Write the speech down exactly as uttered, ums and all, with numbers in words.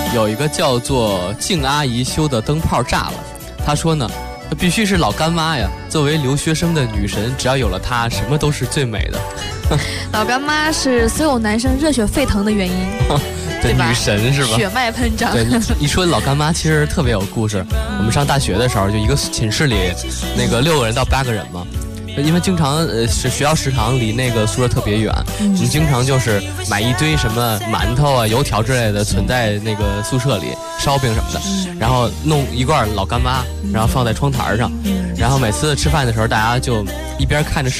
有一个叫做静阿姨修的灯泡炸了。她说呢，那必须是老干妈呀，作为留学生的女神，只要有了她，什么都是最美的。 老干妈是所有男生热血沸腾的原因。 对，女神是吧？ 血脉喷张。 对，一说老干妈其实特别有故事。我们上大学的时候，就一个寝室里，那个六个人到八个人嘛。因为经常呃是学校食堂离那个宿舍特别远，嗯、我们经常就是买一堆什么馒头啊、油条之类的存在那个宿舍里，烧饼什么的，嗯、然后弄一罐老干妈，然后放在窗台上，嗯、然后每次吃饭的时候，大家就一边看着。